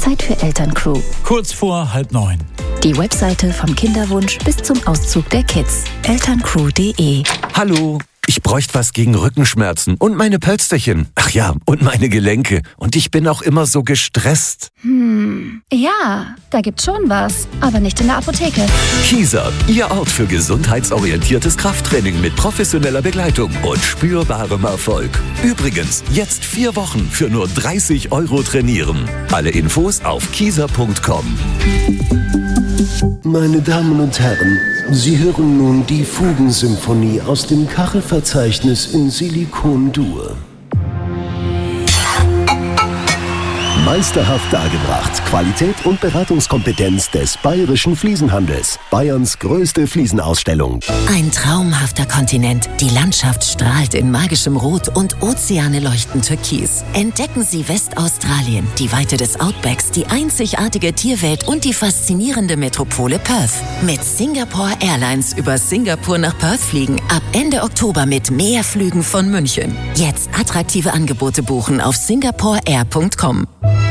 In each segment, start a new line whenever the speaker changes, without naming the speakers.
Zeit für Elterncrew.
Kurz vor 8:30.
Die Webseite vom Kinderwunsch bis zum Auszug der Kids. Elterncrew.de.
Hallo, ich bräuchte was gegen Rückenschmerzen und meine Pölsterchen. Ach ja, und meine Gelenke. Und ich bin auch immer so gestresst.
Ja, da gibt's schon was, aber nicht in der Apotheke.
Kieser, Ihr Ort für gesundheitsorientiertes Krafttraining mit professioneller Begleitung und spürbarem Erfolg. Übrigens, jetzt 4 Wochen für nur 30 € trainieren. Alle Infos auf kieser.com.
Meine Damen und Herren, Sie hören nun die Fugensymphonie aus dem Kachelverzeichnis in Silikon-Dur. Meisterhaft dargebracht. Qualität und Beratungskompetenz des Bayerischen Fliesenhandels. Bayerns größte Fliesenausstellung.
Ein traumhafter Kontinent. Die Landschaft strahlt in magischem Rot und Ozeane leuchten türkis. Entdecken Sie Westaustralien, die Weite des Outbacks, die einzigartige Tierwelt und die faszinierende Metropole Perth. Mit Singapore Airlines über Singapur nach Perth fliegen. Ab Ende Oktober mit mehr Flügen von München. Jetzt attraktive Angebote buchen auf singaporeair.com.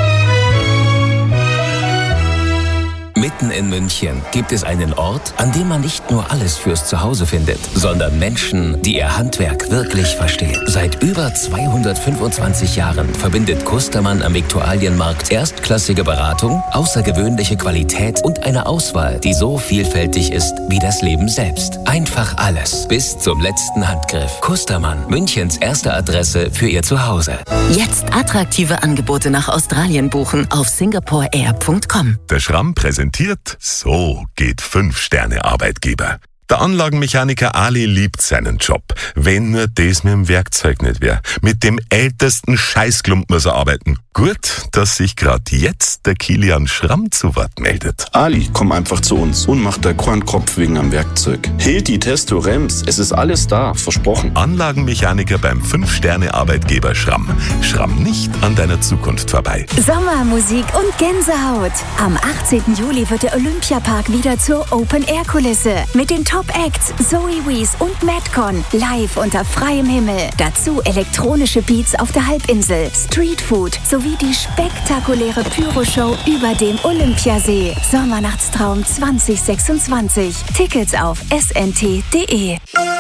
Mitten in München gibt es einen Ort, an dem man nicht nur alles fürs Zuhause findet, sondern Menschen, die ihr Handwerk wirklich verstehen. Seit über 225 Jahren verbindet Kustermann am Viktualienmarkt erstklassige Beratung, außergewöhnliche Qualität und eine Auswahl, die so vielfältig ist wie das Leben selbst. Einfach alles, bis zum letzten Handgriff. Kustermann, Münchens erste Adresse für Ihr Zuhause.
Jetzt attraktive Angebote nach Australien buchen auf singaporeair.com.
Der Schramm präsentiert So geht 5-Sterne-Arbeitgeber. Der Anlagenmechaniker Ali liebt seinen Job. Wenn nur das mit dem Werkzeug nicht wäre. Mit dem ältesten Scheißklump muss er arbeiten. Gut, dass sich gerade jetzt der Kilian Schramm zu Wort meldet.
Ali, komm einfach zu uns und mach dir keinen Kopf wegen am Werkzeug. Hilti, Testo, Rems, es ist alles da, versprochen.
Anlagenmechaniker beim 5-Sterne-Arbeitgeber Schramm. Schramm nicht an deiner Zukunft vorbei.
Sommermusik und Gänsehaut. Am 18. Juli wird der Olympiapark wieder zur Open-Air-Kulisse. Mit den Top-Acts Zoe Wees und Madcon live unter freiem Himmel. Dazu elektronische Beats auf der Halbinsel, Streetfood sowie die spektakuläre Pyroshow über dem Olympiasee. Sommernachtstraum 2026. Tickets auf snt.de.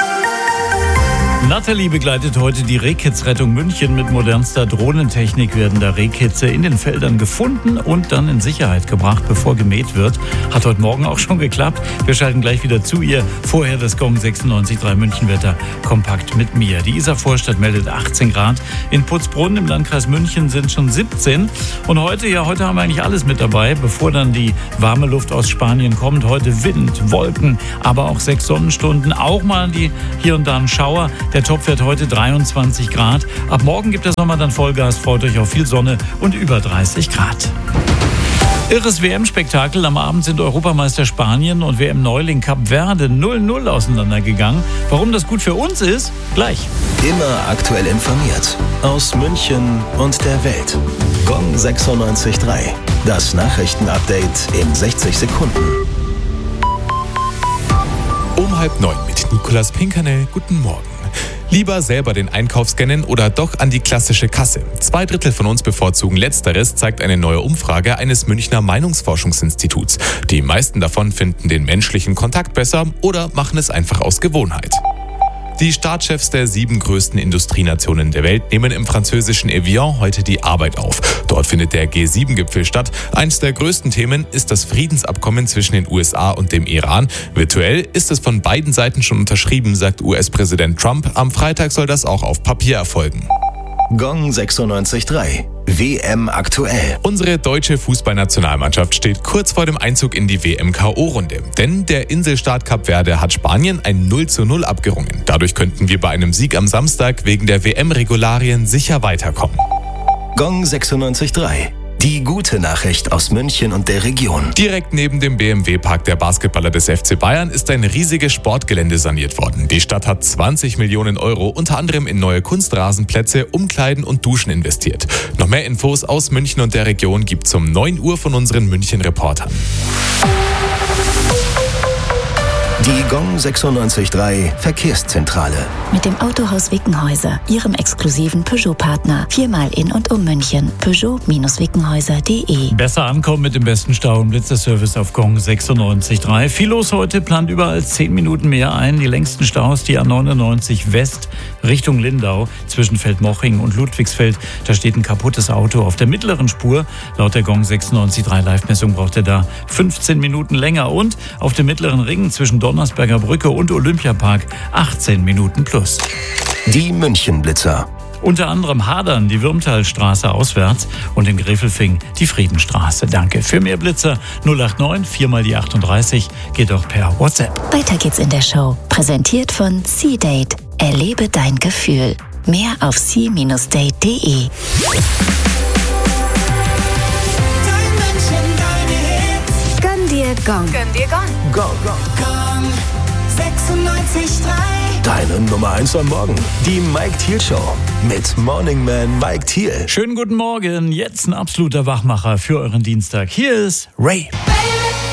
Nathalie begleitet heute die Rehkitzrettung München. Mit modernster Drohnentechnik werden da Rehkitze in den Feldern gefunden und dann in Sicherheit gebracht, bevor gemäht wird. Hat heute Morgen auch schon geklappt. Wir schalten gleich wieder zu ihr. Vorher das Gong 96.3 Münchenwetter kompakt mit mir. Die Isar-Vorstadt meldet 18 Grad. In Putzbrunn im Landkreis München sind schon 17. Und heute haben wir eigentlich alles mit dabei, bevor dann die warme Luft aus Spanien kommt. Heute Wind, Wolken, aber auch 6 Sonnenstunden. Auch mal hier und da ein Schauer. Der Topwert heute 23 Grad. Ab morgen gibt der Sommer dann Vollgas. Freut euch auf viel Sonne und über 30 Grad. Irres WM-Spektakel. Am Abend sind Europameister Spanien und WM-Neuling Kap Verde 0-0 auseinandergegangen. Warum das gut für uns ist? Gleich.
Immer aktuell informiert. Aus München und der Welt. Gong 96.3. Das Nachrichtenupdate in 60 Sekunden.
Um 8:30 mit Nicolas Pinkernel. Guten Morgen. Lieber selber den Einkauf scannen oder doch an die klassische Kasse? 2/3 von uns bevorzugen Letzteres, zeigt eine neue Umfrage eines Münchner Meinungsforschungsinstituts. Die meisten davon finden den menschlichen Kontakt besser oder machen es einfach aus Gewohnheit. Die Staatschefs der 7 größten Industrienationen der Welt nehmen im französischen Evian heute die Arbeit auf. Dort findet der G7-Gipfel statt. Eines der größten Themen ist das Friedensabkommen zwischen den USA und dem Iran. Virtuell ist es von beiden Seiten schon unterschrieben, sagt US-Präsident Trump. Am Freitag soll das auch auf Papier erfolgen.
Gong 96.3. WM aktuell.
Unsere deutsche Fußballnationalmannschaft steht kurz vor dem Einzug in die WM-KO-Runde. Denn der Inselstaat Kap Verde hat Spanien ein 0:0 abgerungen. Dadurch könnten wir bei einem Sieg am Samstag wegen der WM-Regularien sicher weiterkommen.
Gong 96.3. Die gute Nachricht aus München und der Region.
Direkt neben dem BMW-Park der Basketballer des FC Bayern ist ein riesiges Sportgelände saniert worden. Die Stadt hat 20 Millionen € unter anderem in neue Kunstrasenplätze, Umkleiden und Duschen investiert. Noch mehr Infos aus München und der Region gibt's um 9 Uhr von unseren München-Reportern.
Die Gong 96.3 Verkehrszentrale.
Mit dem Autohaus Wickenhäuser, Ihrem exklusiven Peugeot-Partner. 4-mal in und um München. Peugeot-Wickenhäuser.de.
Besser ankommen mit dem besten Stau- und Blitzerservice auf Gong 96.3. Viel los heute, plant überall 10 Minuten mehr ein. Die längsten Staus, die A99 West Richtung Lindau zwischen Feldmoching und Ludwigsfeld. Da steht ein kaputtes Auto auf der mittleren Spur. Laut der Gong 96.3 Live-Messung braucht er da 15 Minuten länger. Und auf dem mittleren Ring zwischen Donnersberger Brücke und Olympiapark 18 Minuten plus.
Die Münchenblitzer.
Unter anderem Hadern die Würmtalstraße auswärts und in Gräfelfing die Friedenstraße. Danke. Für mehr Blitzer 089 4 die 38 geht auch per WhatsApp.
Weiter geht's in der Show. Präsentiert von C-Date. Erlebe dein Gefühl. Mehr auf c-date.de.
Gönn dir Gong.
Gönn dir Gong.
Gong.
Gong 96.3.
Deine Nummer 1 am Morgen. Die Mike Thiel Show. Mit Morning Man Mike Thiel.
Schönen guten Morgen. Jetzt ein absoluter Wachmacher für euren Dienstag. Hier ist Ray.